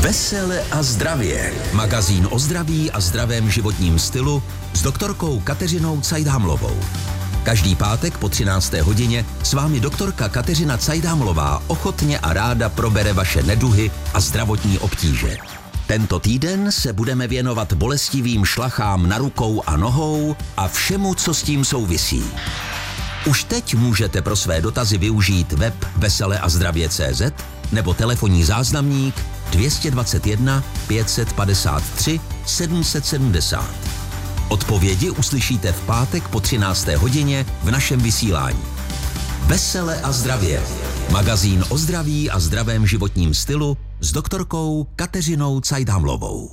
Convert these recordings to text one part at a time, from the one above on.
Vesele a zdravě. Magazín o zdraví a zdravém životním stylu s doktorkou Kateřinou Cajdhamlovou. Každý pátek po 13. hodině s vámi doktorka Kateřina Cajdhamlová ochotně a ráda probere vaše neduhy a zdravotní obtíže. Tento týden se budeme věnovat bolestivým šlachám na rukou a nohou a všemu, co s tím souvisí. Už teď můžete pro své dotazy využít web veseleazdravě.cz nebo telefonní záznamník 221 553 770. Odpovědi uslyšíte v pátek po 13. hodině v našem vysílání. Vesele a zdravě. Magazín o zdraví a zdravém životním stylu s doktorkou Kateřinou Cajdhamlovou.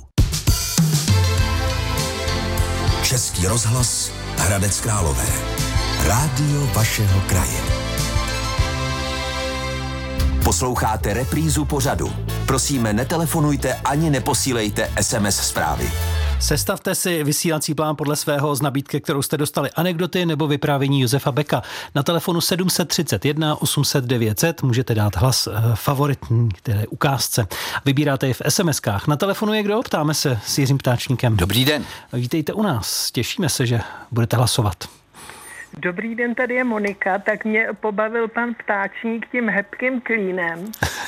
Český rozhlas Hradec Králové. Rádio vašeho kraje. Posloucháte reprízu pořadu. Prosíme, netelefonujte ani neposílejte SMS zprávy. Sestavte si vysílací plán podle svého z nabídky, kterou jste dostali, anekdoty nebo vyprávění Josefa Beka. Na telefonu 731 800 900 můžete dát hlas favoritní, které ukázce. Vybíráte je v SMS-kách. Na telefonu je kdo? Ptáme se s Jiřím Ptáčníkem. Dobrý den. Vítejte u nás. Těšíme se, že budete hlasovat. Dobrý den, tady je Monika, tak mě pobavil pan Ptáčník tím hebkým klínem.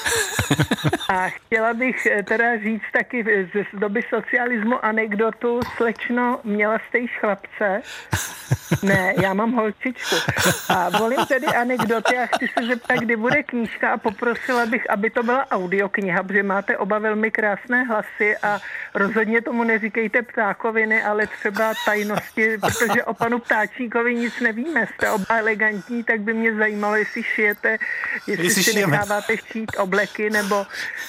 A chtěla bych teda říct taky z doby socialismu anekdotu. Slečno, měla jste již chlapce? Ne, já mám holčičku. A volím tedy anekdoty a chci se zeptat, kdy bude knížka a poprosila bych, aby to byla audiokniha, protože máte oba velmi krásné hlasy a rozhodně tomu neříkejte ptákoviny, ale třeba tajnosti, protože o panu Ptáčníkovi nic nevíme. Jste oba elegantní, tak by mě zajímalo, jestli šijete, jestli si necháváte šít obleky, nebo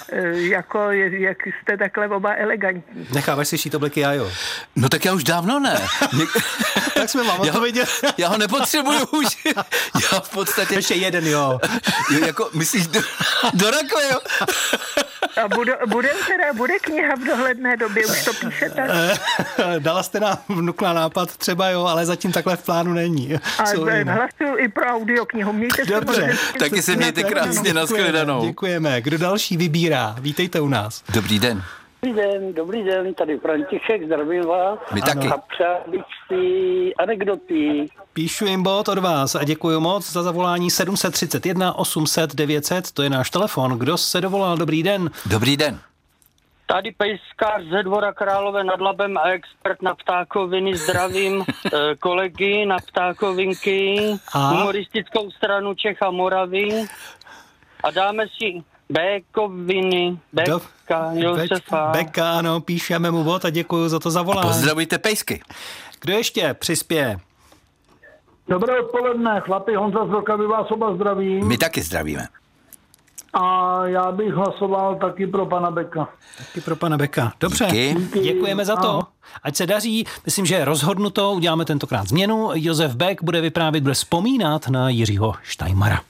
jak jste takhle oba elegantní. Necháváš si šít obleky, já jo. No tak já už dávno ne. Tak jsme vám odpověděli. Já ho nepotřebuju už. Já v podstatě... Ještě jeden, jo. Jako, myslíš do rakve, jo? A bude kniha v dohledné době, už to píšete? Dala jste nám vnukla nápad třeba, jo, ale zatím takhle v plánu není. A hlasuju i pro audioknihu. Mějte se. Dobře. Taky se mějte krásně, nashledanou. Děkujeme. Kdo další vybírá? Vítejte u nás. Dobrý den. Dobrý den, tady František, zdravím vás. My taky. A přál bych si anekdoty. Píšu jim bod od vás a děkuji moc za zavolání 731 800 900, to je náš telefon. Kdo se dovolal? Dobrý den. Dobrý den. Tady pejskař ze Dvora Králové nad Labem a expert na ptákoviny. Zdravím kolegy na ptákovinky, humoristickou stranu Čech a Moravy a dáme si Békoviny, Beka, Josefa. Beka, ano, píšeme mu bod a děkuji za to zavolání. A pozdravujte pejsky. Kdo ještě přispěje? Dobré odpoledne, chlapi, Honza z Vlkavy vás oba zdravím. My taky zdravíme. A já bych hlasoval taky pro pana Beka. Taky pro pana Beka. Dobře, díky. Děkujeme za to. Ať se daří, myslím, že je rozhodnuto, uděláme tentokrát změnu. Josef Bek bude vyprávět, bude vzpomínat na Jiřího Štajmara.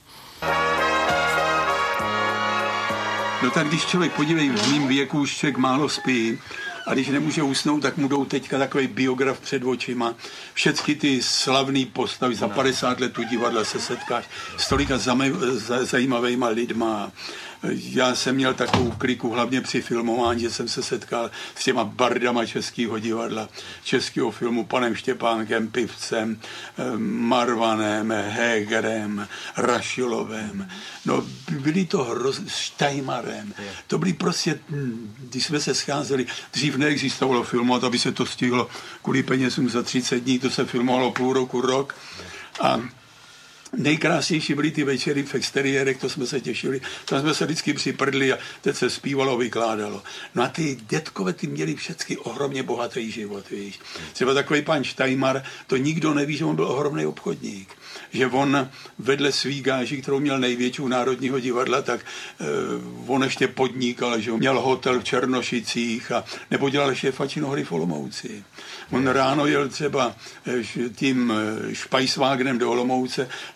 No tak když člověk, podívej, v mým věku už člověk málo spí a když nemůže usnout, tak mu jdou teďka takový biograf před očima. Všechny ty slavné postavy, za 50 let u divadla se setkáš s tolika zajímavýma lidma. Já jsem měl takovou kliku, hlavně při filmování, že jsem se setkal s těma bardama českého divadla, českého filmu, panem Štěpánkem, Pivcem, Marvanem, Hegerem, Rašilovem. No, byli to Štajmarem. To byli prostě, když jsme se scházeli, dřív neexistovalo filmovat, aby se to stihlo kvůli penězům za 30 dní, to se filmovalo půl roku, rok. A nejkrásnější byly ty večery v exteriérech, to jsme se těšili, tam jsme se vždycky připrdli a teď se zpívalo, vykládalo. No a ty dětkové, ty měli všechny ohromně bohatý život, víš. Třeba takový pan Štajmar, to nikdo neví, že on byl ohromný obchodník. Že on vedle svý gáži, kterou měl největší Národního divadla, tak on ještě podnikal, že měl hotel v Černošicích a nebo dělal šéfa Činohry v Olomouci. On ráno jel třeba tím Špajsvágnem do Olomouce,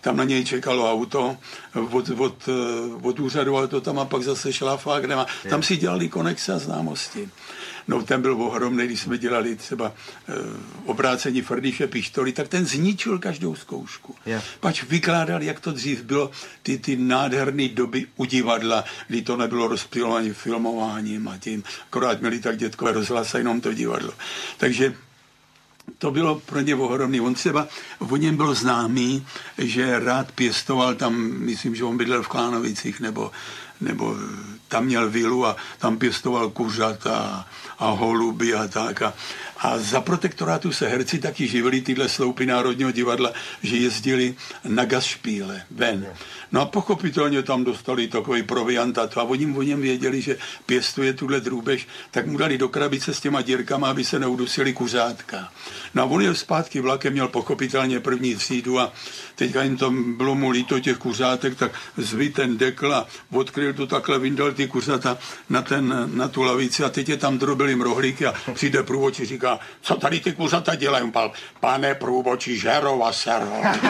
tam na něj čekalo auto od úřadu, ale to tam a pak zase šlafák, tam si dělali konexe a známosti. No ten byl ohromný, když jsme dělali třeba obrácení Frdiše Pištoly, tak ten zničil každou zkoušku. Pač vykládal, jak to dřív bylo, ty nádherné doby u divadla, kdy to nebylo rozptylované filmováním a tím, akorát měli tak dětkové rozhlas a jenom to divadlo. Takže to bylo pro ně ohromný. O něm bylo známý, že rád pěstoval tam, myslím, že on bydlel v Klánovicích, nebo tam měl vilu a tam pěstoval kuřata a holuby a tak. A za protektorátu se herci taky živili, tyhle sloupy Národního divadla, že jezdili na Gastspiele ven. No a pochopitelně tam dostali takový proviantat a oni o něm věděli, že pěstuje tuhle drůbež, tak mu dali do krabice s těma dírkama, aby se neudusili kuřátka. No a on jel zpátky vlakem, měl pochopitelně první třídu a teďka jim to bylo mu líto těch kuřátek, tak zvy ten dekl a odkryl to takhle, vyndal ty kuřata na tu lavici a teď je tam drobili rohlíky a přijde průvodčí, říká, co tady ty kuřata dělají? Pane průvodčí, žero a sero.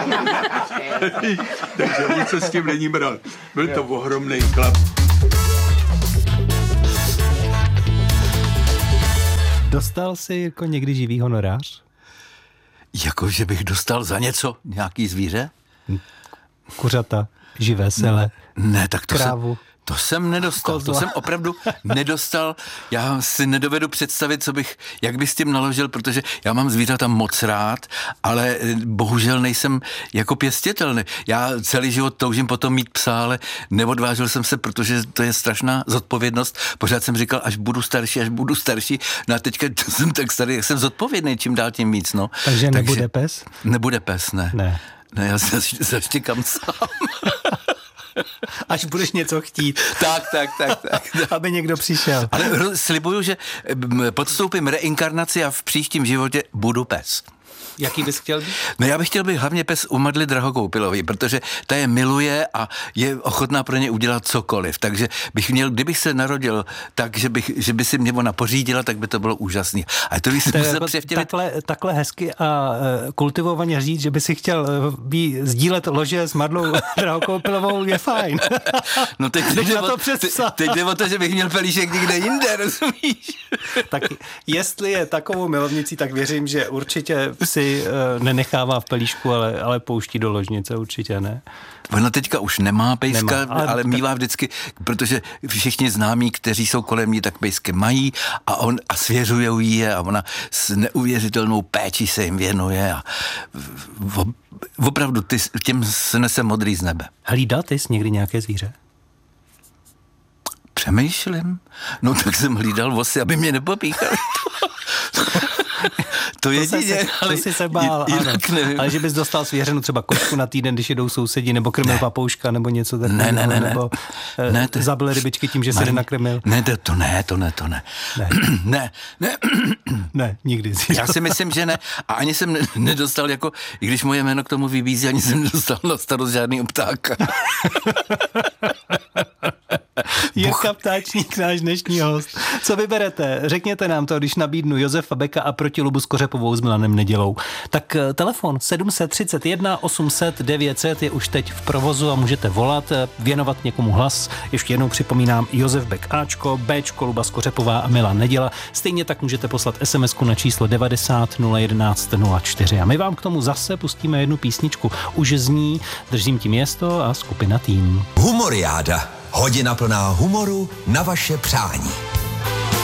Takže on se s tím není bral. Byl to ohromný chlap. Dostal jsi jako někdy živý honorář? Jako, že bych dostal za něco nějaký zvíře? Kuřata, živé sele, ne, tak to krávu. To jsem nedostal, to jsem opravdu nedostal. Já si nedovedu představit, jak bych s tím naložil, protože já mám zvířata moc rád, ale bohužel nejsem jako pěstitelný. Já celý život toužím potom mít psa, ale neodvážil jsem se, protože to je strašná zodpovědnost. Pořád jsem říkal, až budu starší. No a teďka jsem tak starý, jak jsem zodpovědný, čím dál tím víc. No. Takže nebude pes? Nebude pes, ne. Ne, já se zaštěkám sám. Až budeš něco chtít. Tak. Aby někdo přišel. Ale slibuju, že podstoupím reinkarnaci a v příštím životě budu pes. Jaký bys chtěl být? No já bych chtěl být hlavně pes u Madly Drahokoupilový, protože ta je miluje a je ochotná pro ně udělat cokoliv. Takže bych měl, kdybych se narodil tak, že by si mě ona pořídila, tak by to bylo úžasný. A to bych si musel jako převtělit. Takhle hezky a kultivovaně říct, že by si chtěl sdílet lože s Madlou Drahokoupilovou, je fajn. No teď jde o to, že bych měl pelíšek někde jinde, rozumíš? Tak jestli je takovou milovnicí, tak věřím, že určitě si nenechává v pelíšku, ale pouští do ložnice, určitě ne. Ona teďka už nemá pejska, ale mívá vždycky, protože všichni známí, kteří jsou kolem ní, tak pejsky mají a svěřujou jí a ona s neuvěřitelnou péčí se jim věnuje a opravdu těm se nese modrý z nebe. Hlídal ty jsi někdy nějaké zvíře? Přemýšlím. No tak jsem hlídal vosy, aby mě nepopíchali. To jedině, ale jsi se bál, ano. Ale že bys dostal svěřenu třeba kočku na týden, když jedou sousedi, nebo krmil papouška, nebo něco takového. Nebo zabil rybičky tím, že se nenakrmil. Ne, nikdy. Já si myslím, že ne. A ani jsem nedostal, jako, i když moje jméno k tomu vybízí, ani jsem nedostal na starost žádný ptáka. Jirka Ptáčník, náš dnešní host. Co vyberete? Řekněte nám to, když nabídnu Josefa Beka a proti Lubu Skořepovou s Milanem Nedělou. Tak telefon 731 800 900 je už teď v provozu a můžete volat, věnovat někomu hlas. Ještě jednou připomínám Josef Bek Ačko, Bčko, Luba Skořepová a Milan Neděla. Stejně tak můžete poslat SMS-ku na číslo 90 011 04. A my vám k tomu zase pustíme jednu písničku. Už zní Držím ti město a skupina Tým. Humoriáda. Hodina plná humoru na vaše přání.